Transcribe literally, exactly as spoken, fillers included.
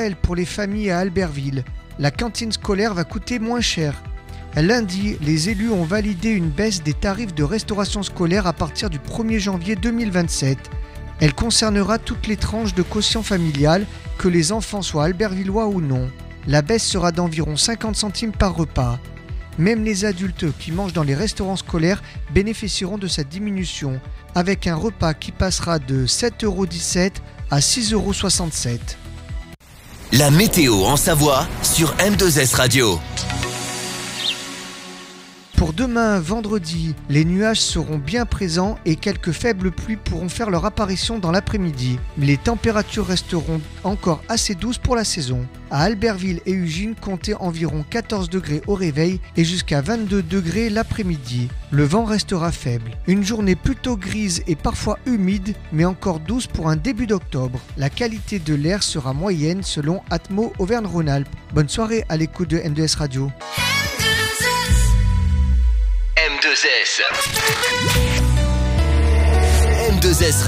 Noël pour les familles à Albertville. La cantine scolaire va coûter moins cher. Lundi, les élus ont validé une baisse des tarifs de restauration scolaire à partir du premier janvier deux mille vingt-sept. Elle concernera toutes les tranches de quotient familial, que les enfants soient albertvillois ou non. La baisse sera d'environ cinquante centimes par repas. Même les adultes qui mangent dans les restaurants scolaires bénéficieront de cette diminution, avec un repas qui passera de sept euros dix-sept à six euros soixante-sept. La météo en Savoie sur M deux S Radio. Pour demain, vendredi, les nuages seront bien présents et quelques faibles pluies pourront faire leur apparition dans l'après-midi. Les températures resteront encore assez douces pour la saison. À Albertville et Ugine, comptez environ quatorze degrés au réveil et jusqu'à vingt-deux degrés l'après-midi. Le vent restera faible. Une journée plutôt grise et parfois humide, mais encore douce pour un début d'octobre. La qualité de l'air sera moyenne selon Atmo Auvergne-Rhône-Alpes. Bonne soirée à l'écoute de M deux S Radio. M deux S. M deux S